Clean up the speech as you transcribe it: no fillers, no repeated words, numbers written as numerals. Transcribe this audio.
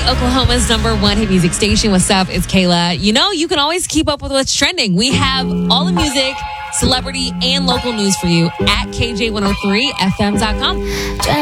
Oklahoma's #1 hit music station. What's up? It's Kayla. You know, you can always keep up with what's trending. We have all the music, celebrity, and local news for you at KJ103FM.com.